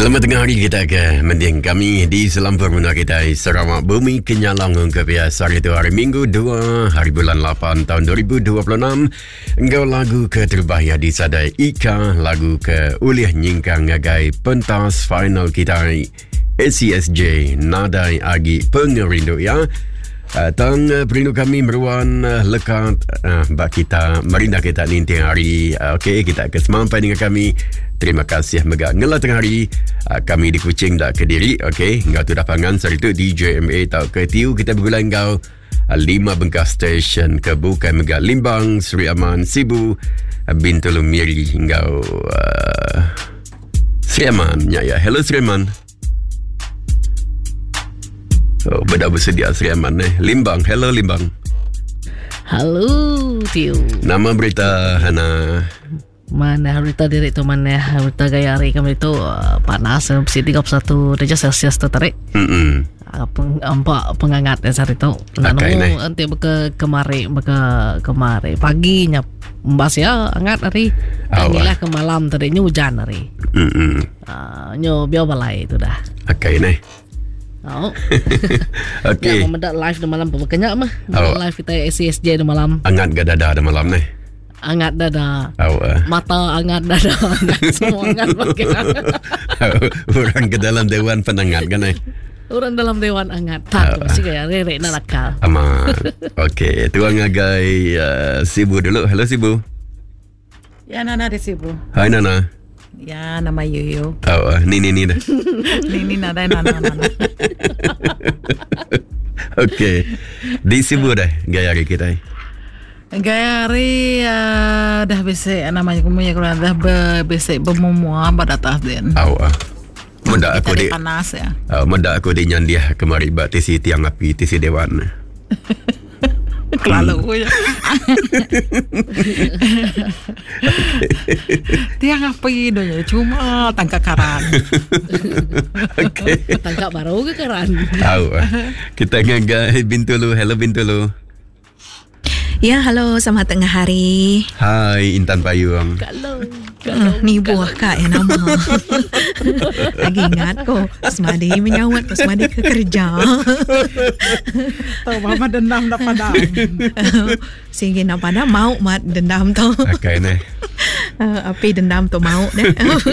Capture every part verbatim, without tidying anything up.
Selamat tengah hari kita ke mending kami di Selampur Muna kita Sarawak Bumi Kenyalang ke biasa itu hari Minggu dua hari bulan lapan tahun dua ribu dua puluh enam. Engkau lagu ke terbahaya di sadai Ika lagu ke uliah nyingkang ngagai pentas final kita S C S J nadai agi pengerindu ya. Uh, tang uh, perindu kami meruan uh, lekat uh, bak kita merindah kita ninti hari uh, okey kita ke semampai dengan kami. Terima kasih megak ngelah tengah hari uh, kami di Kuching dak Kediri okey ngau tu dapangan sari tu di J M A tau ke tiu kita bergulai ngau uh, lima bengkas stesen ke bukan megak Limbang Seri Aman Sibu uh, Bintulu Miri ngau uh, Seri Aman ya ya hello Seri Aman. Oh, benda bersedia Seri Aman eh. Limbang, hello Limbang. Halo Tio. Nama berita Hana. Mana berita diri tu mana berita gaya hari kami tu uh, panas mesti tiga puluh satu derajat Celsius tu tarik. Hmm. Uh, peng, empat penghangat ya hari tu. Okay, Lalu nanti beka kemari beka kemari paginya mbas ya hangat hari. Inilah ke malam tadinya hujan hari. Hmm. Uh, nyo biar balai tu dah. Okay nih. Oh. Okey. Ya, memendak live di malam pemekanya mah. Oh. Live kita S C S J di malam. Angat gak dada di malam nih. Angat dada. Oh, uh. Mata angat dada. Angat semua angat pakai. Orang ke dalam dewan penangat kan eh. Orang dalam dewan angat. Tak oh. Masih kayak rere nak nakal. Aman. Okey, tuang ngagai uh, Sibu dulu. Hello Sibu. Ya Nana di Sibu. Hai Nana. Ya, nama Yoyo. Oh, uh, ni ni ni dah. ni ni nada nana nana. Okey. Di Sibu dah gaya hari kita. Gaya hari uh, dah besek namanya kumanya kalau dah be, besek bermumua pada atas den. Oh, uh. Menda aku di panas ya. Oh, menda aku di nyandiah kemari bak tisi tiang api tisi dewan. Kelalu ya. Tiang apa itu ya? Cuma tangkap karan. Okay. Tangkap baru ke karan? Tahu. Kita ngagai Bintulu. Hello Bintulu. Ya, halo, selamat tengah hari. Hai, Intan Payung. Kalau, kalau hmm, ni buah kak yang nama. Lagi ingat ko, semadi menyawat ko, semadi ke kerja. Tahu mama dendam nak padam. Sige nak padam mau mat dendam tu. Okay nih. Uh, api dendam tu mau deh.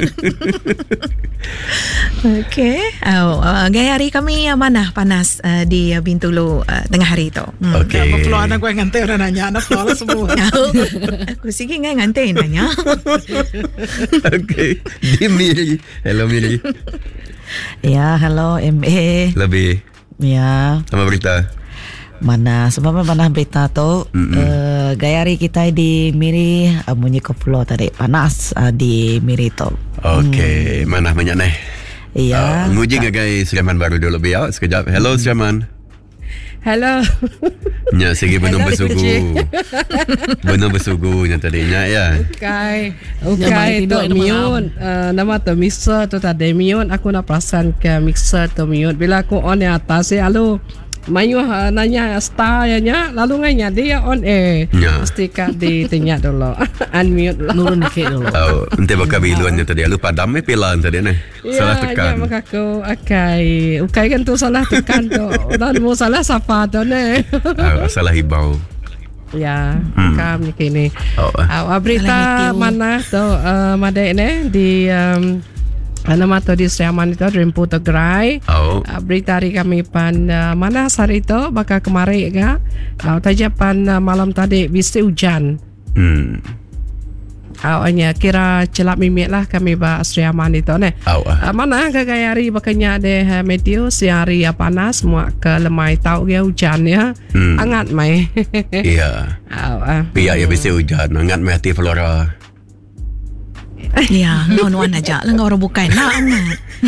Okay. Oh, uh, gaya hari kami yang mana panas uh, di uh, Bintulu uh, tengah hari tu. Hmm. Okay. Apa peluang anak gue ngantai orang nanya anak peluang semua. Aku sige ngai ngantai nanya. Okay. Di Miri. Hello Miri. Ya, hello M A. Lebih. Ya. Sama berita. Mana sebab mana berita tu uh, gaya hari kita di Miri uh, bunyi ke pulau tadi panas uh, di Miri tu. Okay. Hmm. Mana banyak nih? Iya. Uh, nguji nggak guys Sriaman baru dulu biar sekejap. Hello hmm. Sriaman. Hello. Nya segi benung bersugu. Benung bersugu nya tadinya ya. Okay. Okay, tu miun. Uh, nama tu mixer tu tadi miun. Aku nak perasan ke mixer tu miun. Bila aku on di atas ya, lalu Mayu uh, nanya star nya, lalu nganya dia on air. Ya. Mesti kat di tinyak dulu. Unmute dulu. Nurun dikit dulu. Oh, ente bakal biluan nya tadi. Lu padam eh pilan tadi nih. Salah tekan. Ya, maka aku okay. Okay kan tu salah tekan tu. Dan mau salah siapa tu nih. Oh, salah hibau. Ya, hmm. kami kini. Oh, uh, berita mana tu uh, madai ni di um, nama tu di Seri Aman itu Rimpu Tegrai. Oh. Uh, berita hari kami pan uh, mana hari itu bakal kemari ke? Uh, tajapan uh, malam tadi bisa hujan. Hmm. Awalnya uh, kira celap mimik lah kami ba Seri Aman itu ne. Oh, uh. Uh, mana ke gaya hari bakanya deh uh, meteo siari ya panas semua ke lemai tahu dia hujan ya. Hmm. Hangat mai. Iya. Oh, uh. Iya ya bisa hujan. Hangat mai hati Flora. Ya, non-wan aja lah orang bukan nak amat.